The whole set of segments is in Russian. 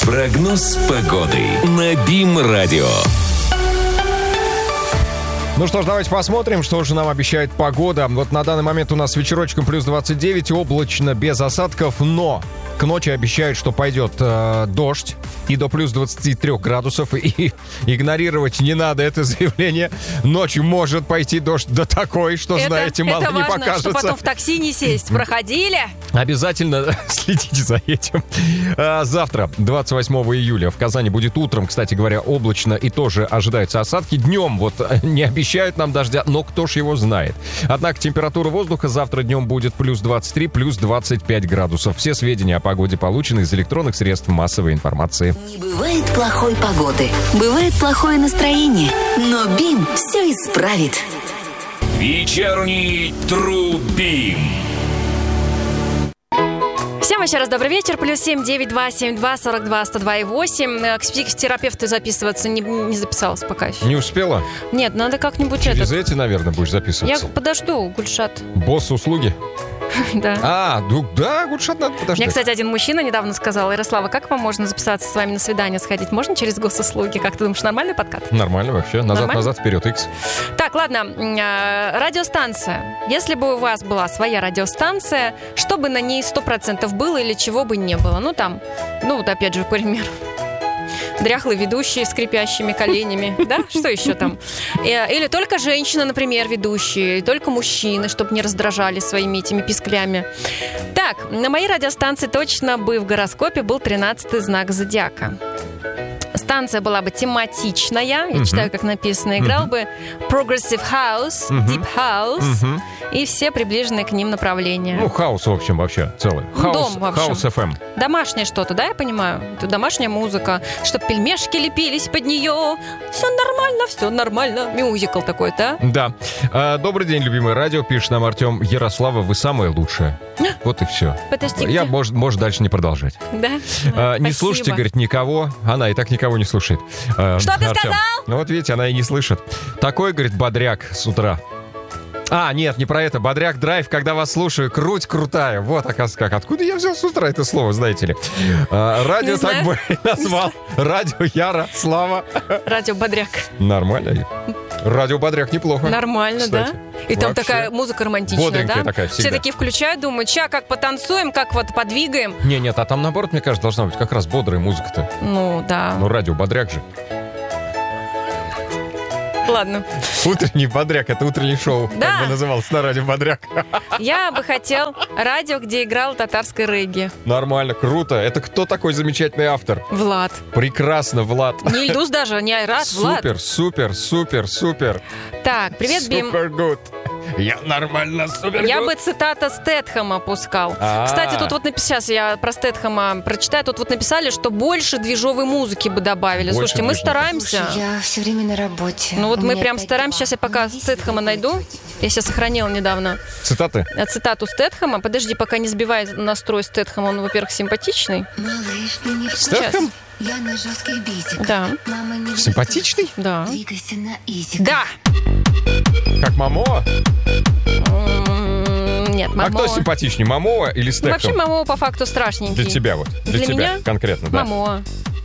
Прогноз погоды на БИМ-радио. Ну что ж, давайте посмотрим, что же нам обещает погода. Вот на данный момент у нас вечерочком плюс 29, облачно, без осадков, но к ночи обещают, что пойдет дождь и до плюс 23 градусов. И игнорировать не надо это заявление. Ночью может пойти дождь до такой, что, знаете, мало не покажется. Это важно, что потом в такси не сесть. Проходили? Обязательно следите за этим. Завтра, 28 июля, в Казани будет утром, кстати говоря, облачно и тоже ожидаются осадки. Днем вот не обещают нам дождя, но кто ж его знает. Однако температура воздуха завтра днем будет плюс 23, плюс 25 градусов. Все сведения о погоде получены из электронных средств массовой информации. Не бывает плохой погоды, бывает плохое настроение, но БИМ все исправит. Вечерний Тру-БИМ. Всем еще раз добрый вечер. Плюс 7-9-2-7-2-42-102-8. К психотерапевту записываться не записалась пока еще. Не успела? Нет, надо как-нибудь Через эти, наверное, будешь записываться. Я подожду, Гульшат. Босс услуги? Да. Да, Гульшат надо подождать. Мне, кстати, один мужчина недавно сказал: Ярослава, как вам можно записаться с вами на свидание сходить? Можно через госуслуги? Как ты думаешь, нормальный подкат? Нормально вообще. Назад, вперед, X. Так, ладно. Радиостанция. Если бы у вас была своя радиостанция, что бы на ней 100% было или чего бы не было? Ну, там, вот опять же, пример. Дряхлый ведущий с скрипящими коленями, да? Что еще там? Или только женщина, например, ведущие, и только мужчины, чтобы не раздражали своими этими писклями. Так, на моей радиостанции точно бы в гороскопе был 13-й знак зодиака. Станция была бы тематичная, я читаю, как написано, играл бы Progressive House, Deep House и все приближенные к ним направления. Ну, хаус, в общем, вообще целый. Дом, в общем. Хаус FM. Домашнее что-то, да, я понимаю? Это домашняя музыка, чтоб пельмешки лепились под нее. Все нормально. Мюзикл такой, да? Да. Добрый день, любимое радио, пишет нам Артем. Ярослава, вы самая лучшая. Вот и все. Подожди. Я, может, дальше не продолжать. Да? Не слушайте, говорит, никого. Она и так никого не слушает. Что ты сказал? Ну вот видите, она и не слышит. Такой, говорит, бодряк с утра. Нет, не про это. Бодряк драйв, когда вас слушаю. Круть крутая. Вот, оказывается, как. Откуда я взял с утра это слово, знаете ли? Радио так бы назвал. Радио Ярослава. Радио бодряк. Нормально. Радио бодряк неплохо. Нормально, кстати. Да? И там вообще такая музыка романтичная, бодренькая, да? Такая всегда. Все такие включают, думают, ща как потанцуем, как вот подвигаем. Нет, а там наоборот, мне кажется, должна быть как раз бодрая музыка-то. Ну, да. Ну, радио бодряк же. Ладно. Утренний бодряк, это утреннее шоу, да. Как бы называлось, на радио бодряк. Я бы хотел радио, где играл татарское регги. Нормально, круто. Это кто такой замечательный автор? Влад. Прекрасно, Влад. Не Ильдус даже, не Айрат, Влад. Супер. Так, привет, Бим. Супер гуд. Я нормально, супер. Я бы цитата Стэтхэма пускал. Кстати, тут вот сейчас я про Стэтхэма прочитаю. Тут вот написали, что больше движовой музыки бы добавили. Слушайте, мы стараемся. Слушай, я все время на работе. Ну вот мы прям стараемся. Сейчас я пока Стэтхэма найду. Я себя сохранила недавно. Цитаты? Цитату Стэтхэма. Подожди, пока не сбивай настрой Стэтхэма. Он, во-первых, симпатичный. Малыш, ты не Стэтхэм? Я на жестких битиках. Да. Симпатичный? Да. Двигайся на изиках. Да. Как Мамоа? Нет, Мамоа. А кто симпатичнее, Мамоа или Стэтхэм? Вообще Мамоа по факту страшненький. Для тебя вот. Для тебя меня? Конкретно, да. Мамоа.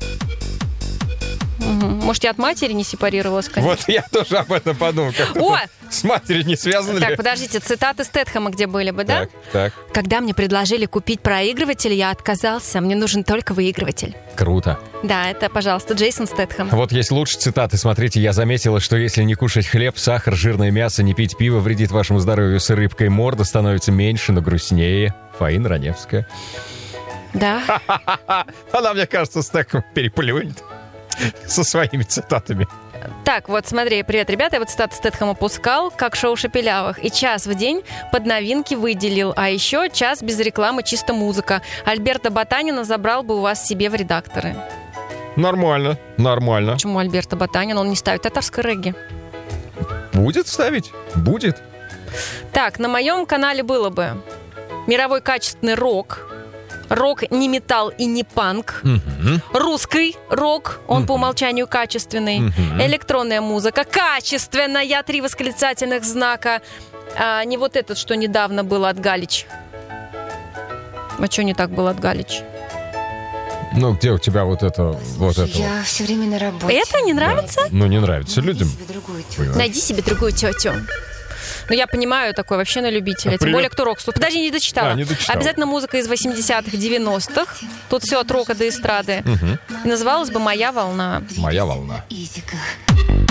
Может, я от матери не сепарировалась, конечно. Вот я тоже об этом подумал. О! С матерью не связаны ли? Так, подождите, цитаты Стэтхэма где были бы, да? Так. Когда мне предложили купить проигрыватель, я отказался. Мне нужен только выигрыватель. Круто. Да, это, пожалуйста, Джейсон Стэтхэм. Вот есть лучшие цитаты. Смотрите, я заметила, что если не кушать хлеб, сахар, жирное мясо, не пить пиво, вредит вашему здоровью с рыбкой, морда становится меньше, но грустнее. Фаина Раневская. Да. Она, мне кажется, Стэтхэм переплюнет со своими цитатами. Так, вот смотри, привет, ребята, я вот цитату Стэтхэма пускал, как шоу Шепелявых. И час в день под новинки выделил, а еще час без рекламы, чисто музыка. Альберто Ботанина забрал бы у вас себе в редакторы. Нормально. Почему Альберто Ботанин? Он не ставит татарское регги. Будет ставить? Будет. Так, на моем канале было бы мировой качественный рок. Рок не металл и не панк. Русский рок, он по умолчанию качественный. Электронная музыка качественная, 3 восклицательных знака. А не вот этот, что недавно было от Галич. А что не так было от Галич? Ну, где у тебя вот это? Я все время на работе. Это не нравится? Ну, не нравится людям. Найди себе другую тетю. Ну, я понимаю, такое вообще на любителя. Тем Привет. более, кто рок слушает. Подожди, не дочитала. Не дочитала. Обязательно музыка из 80-х, 90-х. Тут все от рока до эстрады. И называлась бы «Моя волна». Моя волна. Изика.